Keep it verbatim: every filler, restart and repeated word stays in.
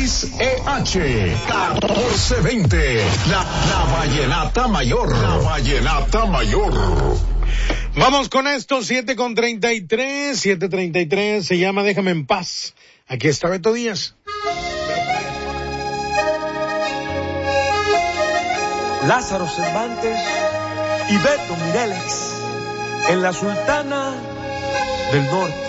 X E H catorce veinte. La, la Vallenata Mayor. La Vallenata Mayor. Vamos con esto, siete con treinta y tres, siete treinta y tres, se llama Déjame en Paz. Aquí está Beto Díaz. Lázaro Cervantes y Beto Mireles en la Sultana del Norte.